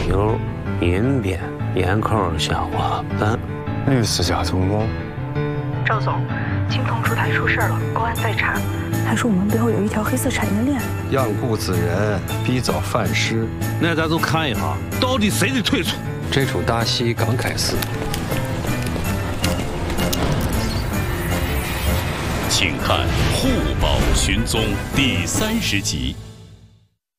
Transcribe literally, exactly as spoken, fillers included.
球、银边、眼扣下花瓣。 律师家成功。 赵总，青铜烛台出事了，公安在查。还说我们背后有一条黑色产业链。 养蛊之人必遭反噬。 那咱就看一下，到底谁的退出？ 这出大戏刚开始。 请看《护宝寻踪》第三十集。